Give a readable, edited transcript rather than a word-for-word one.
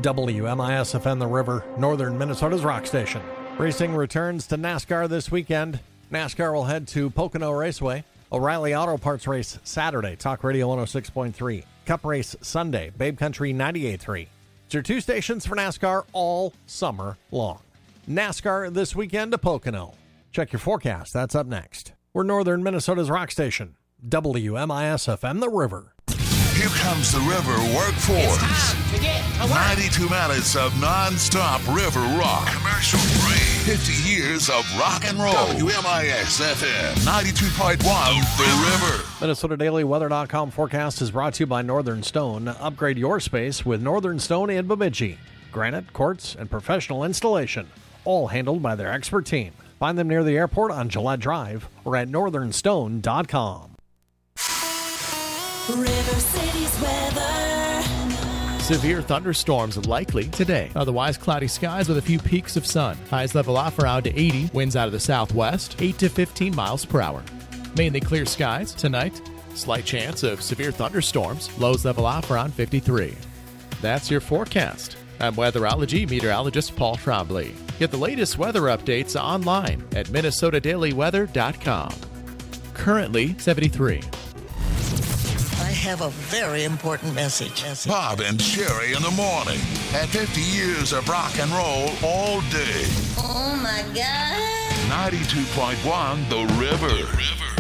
WMIS-FM The River, northern Minnesota's rock station. Racing returns to NASCAR this weekend. NASCAR will head to Pocono Raceway. O'Reilly Auto Parts race Saturday, Talk Radio 106.3. Cup race Sunday, Babe Country 98.3. It's your two stations for NASCAR all summer long. NASCAR this weekend to Pocono. Check your forecast. That's up next. We're northern Minnesota's rock station, WMIS-FM The River. Here comes the River Workforce. It's time to get to work. 92 minutes of non-stop river rock. Commercial free. 50 years of rock and roll. WMIS-FM 92.1 The River. MinnesotaDailyWeather.com forecast is brought to you by Northern Stone. Upgrade your space with Northern Stone in Bemidji. Granite, quartz, and professional installation, all handled by their expert team. Find them near the airport on Gillette Drive or at northernstone.com. River City's weather. Severe thunderstorms likely today. Otherwise, cloudy skies with a few peaks of sun. Highs level off around 80. Winds out of the southwest, 8 to 15 miles per hour. Mainly clear skies tonight. Slight chance of severe thunderstorms. Lows level off around 53. That's your forecast. I'm weatherology meteorologist Paul Trombley. Get the latest weather updates online at MinnesotaDailyWeather.com. Currently 73. I have a very important message. Bob and Sherry in the morning. At 50 years of rock and roll all day. Oh, my God. 92.1 The River.